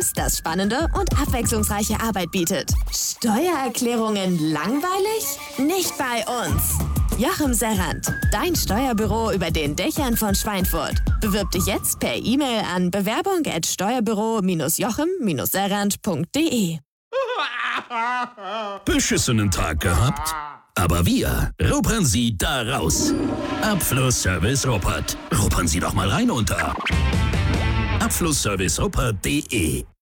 Unternehmens, das spannende und abwechslungsreiche Arbeit bietet. Steuererklärungen langweilig? Nicht bei uns. Joachim Serrant, dein Steuerbüro über den Dächern von Schweinfurt. Bewirb dich jetzt per E-Mail an bewerbung@steuerbüro-serrant.de. Beschissenen Tag gehabt? Aber wir ruppern Sie da raus. Abflussservice Ruppert. Ruppern Sie doch mal rein unter abflussserviceruppert.de.